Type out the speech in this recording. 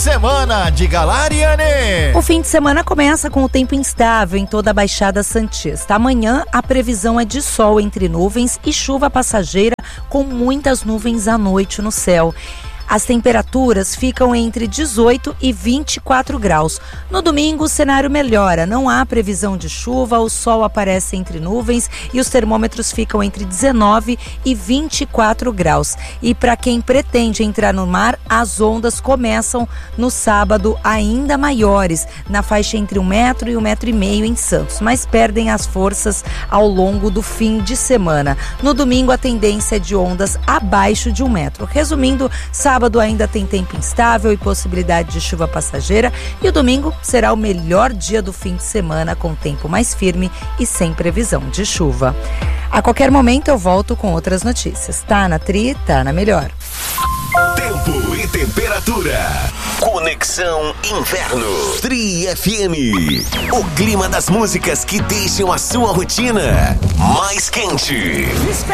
Semana de Galariane. O fim de semana começa com o tempo instável em toda a Baixada Santista. Amanhã a previsão é de sol entre nuvens e chuva passageira com muitas nuvens à noite no céu. As temperaturas ficam entre 18 e 24 graus. No domingo, o cenário melhora. Não há previsão de chuva, o sol aparece entre nuvens e os termômetros ficam entre 19 e 24 graus. E para quem pretende entrar no mar, as ondas começam no sábado ainda maiores, na faixa entre 1 metro e 1,5 metro em Santos, mas perdem as forças ao longo do fim de semana. No domingo, a tendência é de ondas abaixo de 1 metro. Resumindo, sábado ainda tem tempo instável e possibilidade de chuva passageira e o domingo será o melhor dia do fim de semana com tempo mais firme e sem previsão de chuva. A qualquer momento eu volto com outras notícias. Tá na Tri, tá na Melhor. Tempo e temperatura. Conexão Inverno. Tri FM. O clima das músicas que deixam a sua rotina mais quente.